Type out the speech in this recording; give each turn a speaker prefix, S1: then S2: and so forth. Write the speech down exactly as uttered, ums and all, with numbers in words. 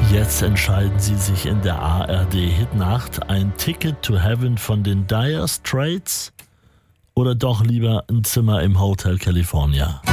S1: Jetzt entscheiden Sie sich in der A R D-Hitnacht, ein Ticket to Heaven von den Dire Straits oder doch lieber ein Zimmer im Hotel California?